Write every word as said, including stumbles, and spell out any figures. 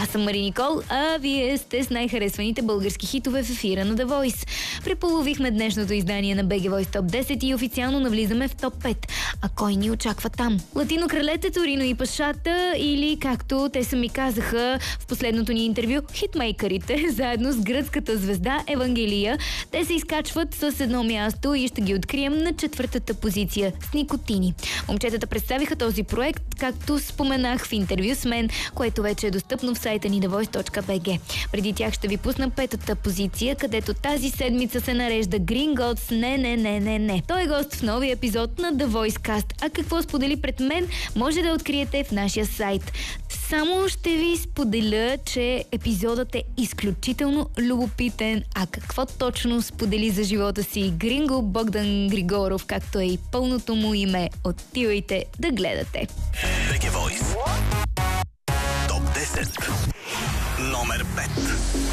Аз съм Мари Никол, а вие сте с най-харесваните български хитове в ефира на The Voice. Преполовихме днешното издание на би джи Voice Топ десет и официално навлизаме в Топ пет. А кой ни очаква там? Латино кралете, Торино и Пашата, или както те сами казаха в последното ни интервю, хитмейкърите, заедно с гръцката звезда Евангелия. Те се изкачват с едно място и ще ги открием на четвъртата позиция с Никотини. Момчетата представиха този проект, както споменах в интервю с мен, което вече е достъпно в сайта ни the voice точка би джи. Преди тях ще ви пусна петата позиция, където тази седмица се нарежда Green Gods Не, не, не, не, не. Той е гост в новия епизод на The Voice Cast. А какво сподели пред мен, може да откриете в нашия сайт. Само ще ви споделя, че епизодът е изключително любопитен. А какво точно сподели за живота си Гринго Богдан Григоров, както е и пълното му име, отивайте да гледате. би джи Voice Топ десет номер пет.